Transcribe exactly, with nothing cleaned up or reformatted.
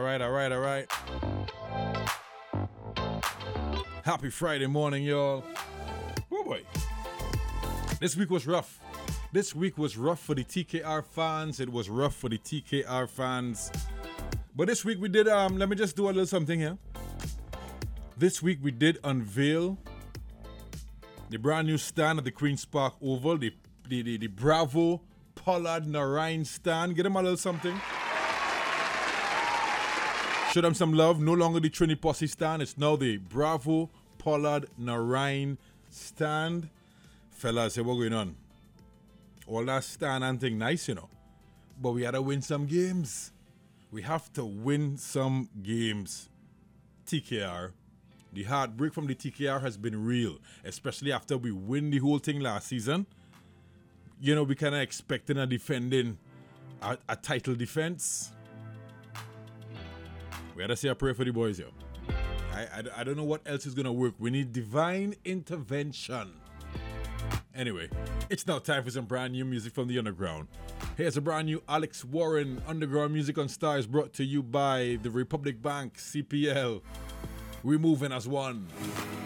All right, all right, all right. Happy Friday morning, y'all. Oh boy. This week was rough. This week was rough for the T K R fans. It was rough for the T K R fans. But this week we did, um, let me just do a little something here. This week we did unveil the brand new stand at the Queen's Park Oval, the, the, the, the Bravo Pollard Narayan stand. Get them a little something. Show them some love. No longer the Trini Posse stand. It's now the Bravo Pollard Narayan stand. Fellas, hey, what's going on? All that stand and thing nice, you know. But we had to win some games. We have to win some games. T K R. The heartbreak from the T K R has been real. Especially after we win the whole thing last season. You know, we kind of expecting a defending a, a title defense. We had to say a prayer for the boys, yo. I, I, I don't know what else is going to work. We need divine intervention. Anyway, it's now time for some brand new music from the underground. Here's a brand new Alex Warren Underground Music on Stars brought to you by the Republic Bank, C P L. We're moving as one.